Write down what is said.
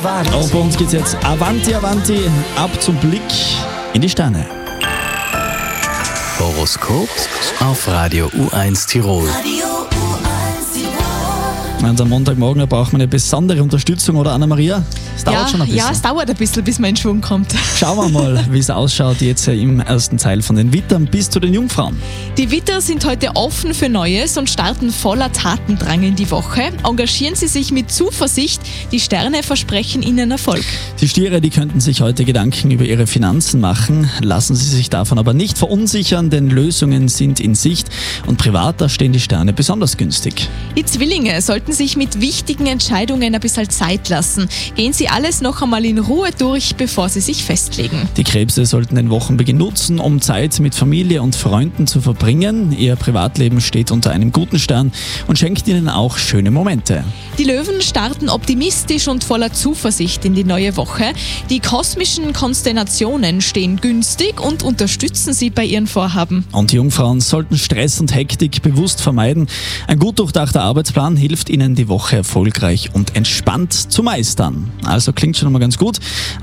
Und bei uns geht's jetzt Avanti, Avanti, ab zum Blick in die Sterne. Horoskop auf Radio U1 Tirol. Und am Montagmorgen braucht man eine besondere Unterstützung, oder Anna-Maria? Es dauert schon ein bisschen. Ja, es dauert ein bisschen, bis man in Schwung kommt. Schauen wir mal, wie es ausschaut jetzt im ersten Teil von den Wittern bis zu den Jungfrauen. Die Widder sind heute offen für Neues und starten voller Tatendrang in die Woche. Engagieren Sie sich mit Zuversicht. Die Sterne versprechen Ihnen Erfolg. Die Stiere, die könnten sich heute Gedanken über ihre Finanzen machen. Lassen Sie sich davon aber nicht verunsichern, denn Lösungen sind in Sicht. Und privat, da stehen die Sterne besonders günstig. Die Zwillinge sollten sich mit wichtigen Entscheidungen ein bisschen Zeit lassen. Gehen Sie alles noch einmal in Ruhe durch, bevor Sie sich festlegen. Die Krebse sollten den Wochenbeginn nutzen, um Zeit mit Familie und Freunden zu verbringen. Ihr Privatleben steht unter einem guten Stern und schenkt Ihnen auch schöne Momente. Die Löwen starten optimistisch und voller Zuversicht in die neue Woche. Die kosmischen Konstellationen stehen günstig und unterstützen Sie bei Ihren Vorhaben. Und die Jungfrauen sollten Stress und Hektik bewusst vermeiden. Ein gut durchdachter Arbeitsplan hilft Ihnen, die Woche erfolgreich und entspannt zu meistern. Also klingt schon mal ganz gut.